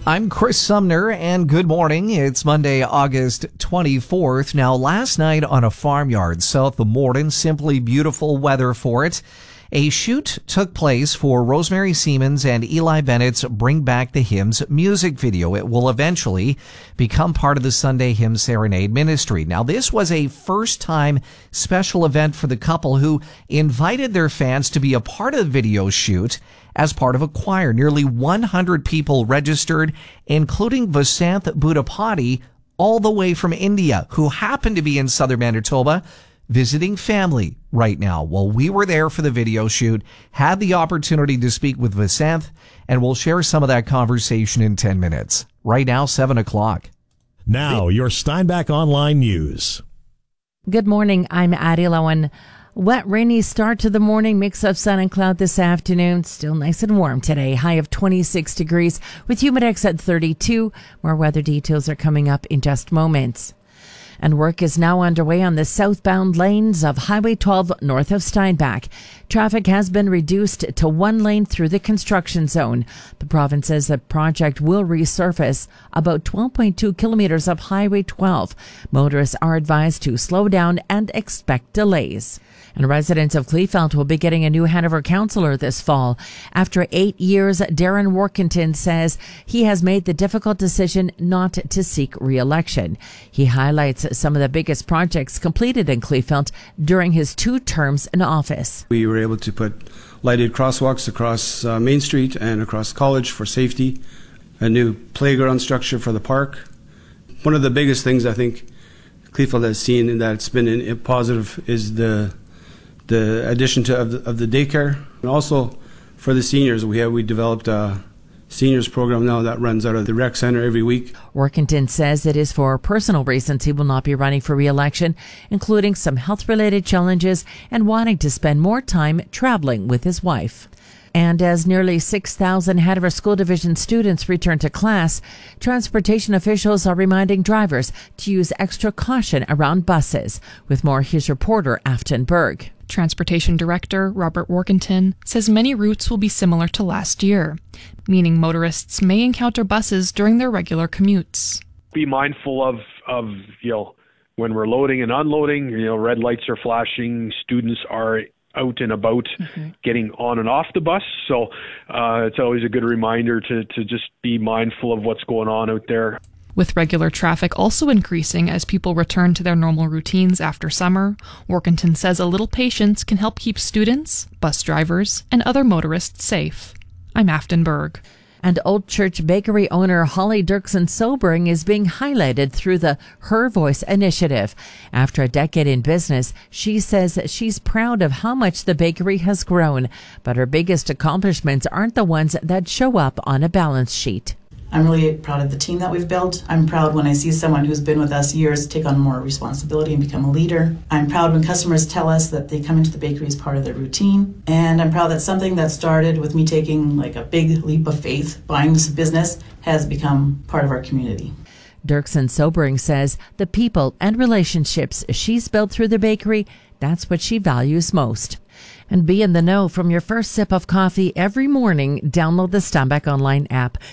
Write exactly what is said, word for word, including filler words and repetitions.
I'm Chris Sumner, and good morning. It's Monday, August twenty-fourth. Now, last night on a farmyard south of Morden, simply beautiful weather for it. A shoot took place for Rosemary Siemens and Eli Bennett's Bring Back the Hymns music video. It will eventually become part of the Sunday Hymn Serenade ministry. Now, this was a first-time special event for the couple who invited their fans to be a part of the video shoot as part of a choir. Nearly one hundred people registered, including Vasanth Budapati, all the way from India, who happened to be in southern Manitoba visiting family right now. Well, we were there for the video shoot, had the opportunity to speak with Vasanth, and we'll share some of that conversation in ten minutes. Right now, seven o'clock. Now, your Steinbach Online News. Good morning. I'm Addie Lowen. Wet, rainy start to the morning, mix of sun and cloud this afternoon. Still nice and warm today. High of twenty-six degrees with humidex at thirty-two. More weather details are coming up in just moments. And work is now underway on the southbound lanes of Highway twelve north of Steinbach. Traffic has been reduced to one lane through the construction zone. The province says the project will resurface about twelve point two kilometers of Highway twelve. Motorists are advised to slow down and expect delays. And residents of Kleefeld will be getting a new Hanover councillor this fall. After eight years, Darren Workington says he has made the difficult decision not to seek re-election. He highlights some of the biggest projects completed in Kleefeld during his two terms in office. We were able to put lighted crosswalks across uh, Main Street and across College for safety, a new playground structure for the park. One of the biggest things I think Kleefeld has seen and that's been in, in positive is the the addition to of the, of the daycare, and also for the seniors. We have we developed a seniors program now that runs out of the rec center every week. Workington says it is for personal reasons he will not be running for re-election, including some health-related challenges and wanting to spend more time traveling with his wife. And as nearly six thousand Hanover School Division students return to class, transportation officials are reminding drivers to use extra caution around buses. With more, here's reporter Afton Berg. Transportation Director Robert Workington says many routes will be similar to last year, meaning motorists may encounter buses during their regular commutes. Be mindful of, of you know, when we're loading and unloading, you know, red lights are flashing, students are out and about mm-hmm. getting on and off the bus. So uh, it's always a good reminder to, to just be mindful of what's going on out there. With regular traffic also increasing as people return to their normal routines after summer, Workington says a little patience can help keep students, bus drivers, and other motorists safe. I'm Afton Berg. And Old Church Bakery owner Holly Dirksen Sobering is being highlighted through the Her Voice initiative. After a decade in business, she says she's proud of how much the bakery has grown, but her biggest accomplishments aren't the ones that show up on a balance sheet. I'm really proud of the team that we've built. I'm proud when I see someone who's been with us years take on more responsibility and become a leader. I'm proud when customers tell us that they come into the bakery as part of their routine. And I'm proud that something that started with me taking like a big leap of faith, buying this business, has become part of our community. Dirksen Sobering says the people and relationships she's built through the bakery, that's what she values most. And be in the know from your first sip of coffee every morning. Download the Steinbach Online app.